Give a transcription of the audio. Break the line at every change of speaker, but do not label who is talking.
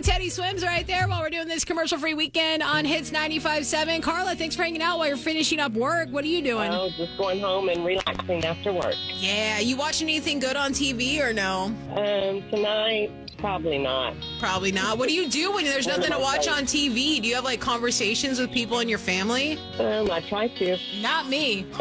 Teddy Swims right there while we're doing this commercial-free weekend on Hits 95.7. Carla, thanks for hanging out while you're finishing up work. What are you doing?
Oh, just going home and relaxing after work.
Yeah, you watching anything good on TV or no?
Tonight, probably not.
Probably not. What do you do when there's nothing to watch on TV? Do you have, like, conversations with people in your family?
I try to.
Not me.